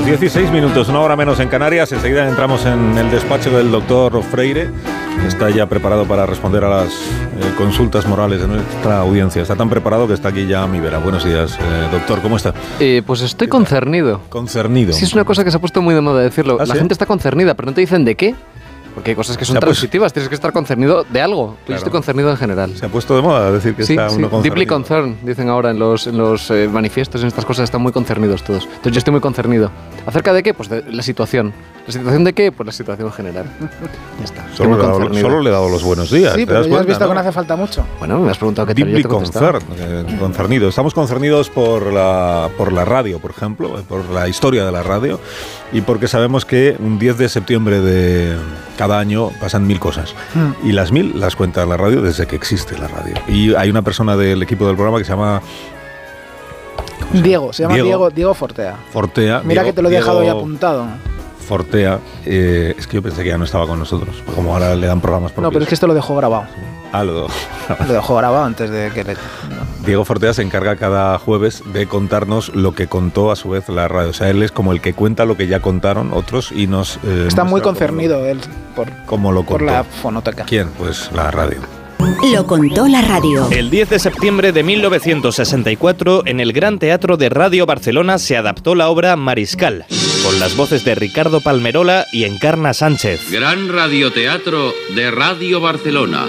Continuamos, 16 minutos, una hora menos en Canarias. Enseguida entramos en el despacho del doctor Freire, que está ya preparado para responder a las consultas morales de nuestra audiencia. Está tan preparado que está aquí ya a mi vera. Buenos días, doctor, ¿cómo está? Pues estoy concernido. ¿Concernido? Sí, es una cosa que se ha puesto muy de moda decirlo. ¿Ah, La sí? gente está concernida, pero no te dicen de qué. Porque hay cosas que son transitivas, tienes que estar concernido de algo. Yo estoy concernido en general. Se ha puesto de moda decir que está uno concernido. Deeply concerned, dicen ahora en los manifiestos, en estas cosas están muy concernidos todos. Entonces yo estoy muy concernido. ¿Acerca de qué? Pues de la situación. ¿La situación de qué? Pues la situación general. Ya está. Solo le he dado los buenos días. Sí, pero ya has visto que no hace falta mucho. Bueno, me has preguntado qué tal. Deeply concernido. Estamos concernidos por la radio, por ejemplo, por la historia de la radio, y porque sabemos que un 10 de septiembre de cada año pasan 1000 cosas. Y las 1000 las cuenta la radio desde que existe la radio. Y hay una persona del equipo del programa que se llama... Diego Fortea. Fortea. Mira que te lo he dejado ya apuntado. Fortea, es que yo pensé que ya no estaba con nosotros, como ahora le dan programas propios. No, pero es que esto lo dejó grabado. Lo dejó grabado antes de que le... Diego Fortea se encarga cada jueves de contarnos lo que contó a su vez la radio. O sea, él es como el que cuenta lo que ya contaron otros y nos... Está muy concernido él por la fonoteca. ¿Quién? Pues la radio. Lo contó la radio. El 10 de septiembre de 1964, en el Gran Teatro de Radio Barcelona se adaptó la obra Mariscal, con las voces de Ricardo Palmerola y Encarna Sánchez. Gran radioteatro de Radio Barcelona.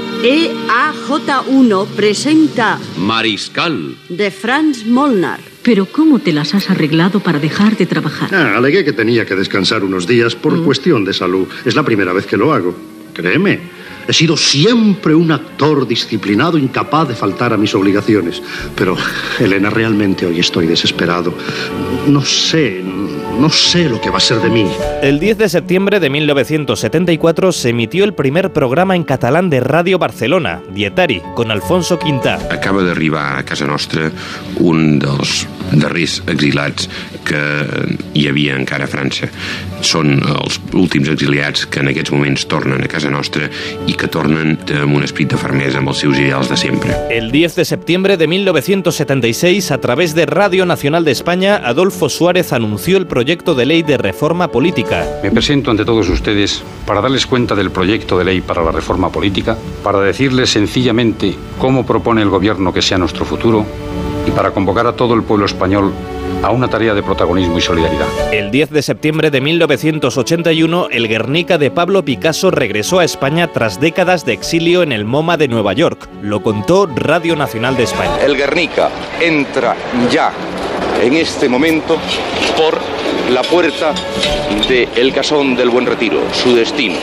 EAJ1 presenta Mariscal, de Franz Molnar. ¿Pero cómo te las has arreglado para dejar de trabajar? Alegué que tenía que descansar unos días por cuestión de salud. Es la primera vez que lo hago. Créeme. He sido siempre un actor disciplinado, incapaz de faltar a mis obligaciones. Pero, Elena, realmente hoy estoy desesperado. No sé lo que va a ser de mí. El 10 de septiembre de 1974 se emitió el primer programa en catalán de Radio Barcelona, Dietari, con Alfonso Quintà. Acaba d'arribar a casa nostra un dels darrers exilats que hi havia encara a França. Són els últims exiliats que en aquests moments tornen a casa nostra i que tornen amb un esperit de fermesa amb els seus ideals de sempre. El 10 de septiembre de 1976, a través de Radio Nacional de España, Adolfo Suárez anunció el proyecto de ley de reforma política. Me presento ante todos ustedes para darles cuenta del proyecto de ley para la reforma política, para decirles sencillamente cómo propone el gobierno que sea nuestro futuro y para convocar a todo el pueblo español a una tarea de protagonismo y solidaridad. El 10 de septiembre de 1981, el Guernica de Pablo Picasso regresó a España tras décadas de exilio en el MoMA de Nueva York. Lo contó Radio Nacional de España. El Guernica entra ya en este momento por la puerta del Casón del Buen Retiro, su destino.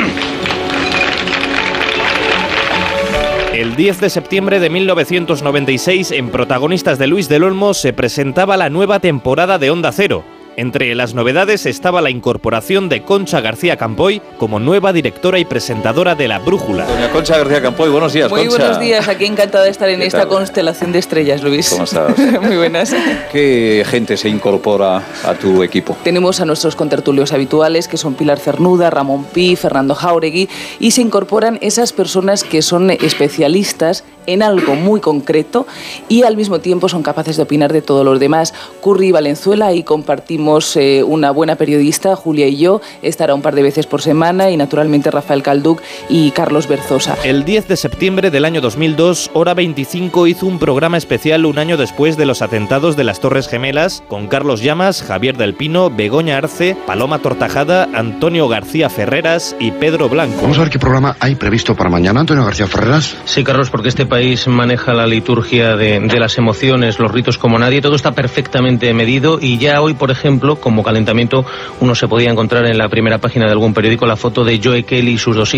El 10 de septiembre de 1996, en Protagonistas de Luis del Olmo, se presentaba la nueva temporada de Onda Cero. Entre las novedades estaba la incorporación de Concha García Campoy como nueva directora y presentadora de La Brújula. Doña Concha García Campoy, buenos días, Muy Concha. Buenos días, aquí encantada de estar en esta constelación de estrellas, Luis. ¿Cómo estás? Muy buenas. ¿Qué gente se incorpora a tu equipo? Tenemos a nuestros contertulios habituales, que son Pilar Cernuda, Ramón Pi, Fernando Jáuregui, y se incorporan esas personas que son especialistas en algo muy concreto y al mismo tiempo son capaces de opinar de todos los demás. Curri Valenzuela, y compartimos una buena periodista, Julia y yo, estará un par de veces por semana, y naturalmente Rafael Calduc y Carlos Berzosa. El 10 de septiembre del año 2002, Hora 25 hizo un programa especial un año después de los atentados de las Torres Gemelas, con Carlos Llamas, Javier del Pino, Begoña Arce, Paloma Tortajada, Antonio García Ferreras y Pedro Blanco. Vamos a ver qué programa hay previsto para mañana, Antonio García Ferreras. Sí, Carlos, porque este país maneja la liturgia de las emociones, los ritos como nadie, todo está perfectamente medido, y ya hoy, por ejemplo, como calentamiento, uno se podía encontrar en la primera página de algún periódico la foto de Joe Kelly y sus dos hijos.